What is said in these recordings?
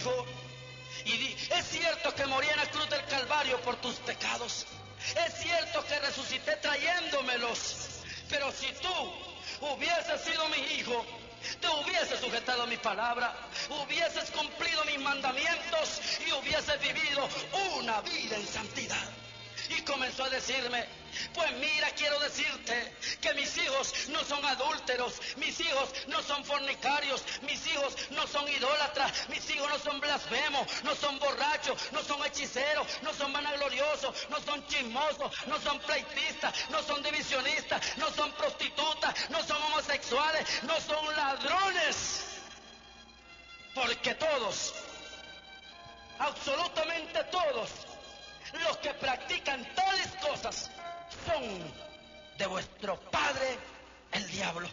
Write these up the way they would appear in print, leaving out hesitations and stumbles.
hijo. Es cierto que morí en la cruz del Calvario por tus pecados. Es cierto que resucité trayéndomelos. Pero si tú hubieses sido mi hijo, te hubieses sujetado a mi palabra, hubieses cumplido mis mandamientos y hubieses vivido una vida en santidad. Y comenzó a decirme: pues mira, quiero decirte que mis hijos no son adúlteros, mis hijos no son fornicarios, mis hijos no son idólatras, mis hijos no son blasfemos, no son borrachos, no son hechiceros, no son vanagloriosos, no son chismosos, no son pleitistas, no son divisionistas, no son prostitutas, no son homosexuales, no son ladrones. Porque todos, absolutamente todos, los que practican tales cosas son de vuestro padre el diablo.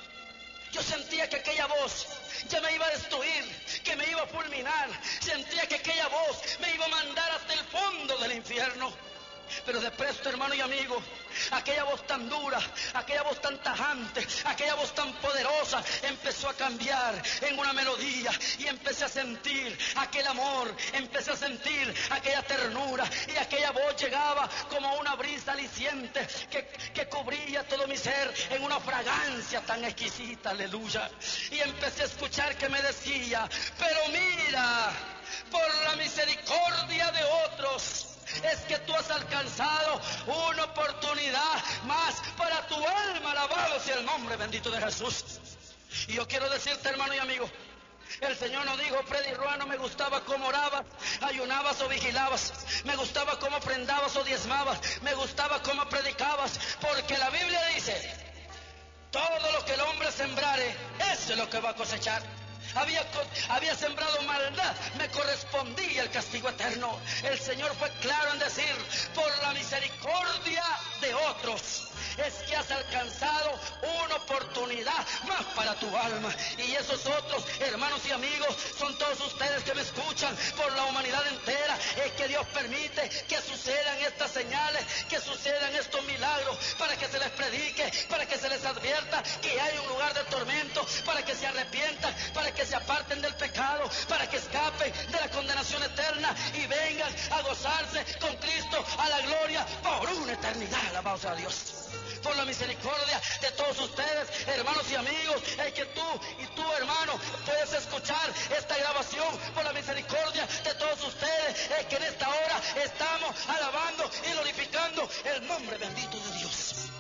Yo sentía que aquella voz ya me iba a destruir, que me iba a fulminar. Sentía que aquella voz me iba a mandar hasta el fondo del infierno. Pero de presto, hermano y amigo, aquella voz tan dura, aquella voz tan tajante, aquella voz tan poderosa empezó a cambiar en una melodía, y empecé a sentir aquel amor, empecé a sentir aquella ternura, y aquella voz llegaba como una brisa aliciente que cubría todo mi ser en una fragancia tan exquisita, aleluya. Y empecé a escuchar que me decía: pero mira, por la misericordia de otros es que tú has alcanzado una oportunidad más para tu alma. Alabado sea el nombre bendito de Jesús. Y yo quiero decirte, hermano y amigo, el Señor nos dijo: Freddy Roa, no me gustaba cómo orabas, ayunabas o vigilabas, me gustaba cómo prendabas o diezmabas, me gustaba cómo predicabas, porque la Biblia dice: todo lo que el hombre sembrare, eso es lo que va a cosechar. Había sembrado maldad, me correspondía el castigo eterno. El Señor fue claro en decir: por la misericordia de otros es que has alcanzado una oportunidad más para tu alma. Y esos otros, hermanos y amigos, son todos ustedes que me escuchan por la humanidad entera. Es que Dios permite que sucedan estas señales, que sucedan estos milagros, para que se les predique, para que se les advierta que hay un lugar de tormento, para que se arrepientan, para que se aparten del pecado, para que escapen de la condenación eterna y vengan a gozarse con Cristo a la gloria por una eternidad. Alabado sea Dios. Por la misericordia de todos ustedes, hermanos y amigos, es que tú, hermano, puedes escuchar esta grabación. Por la misericordia de todos ustedes, es que en esta hora estamos alabando y glorificando el nombre bendito de Dios.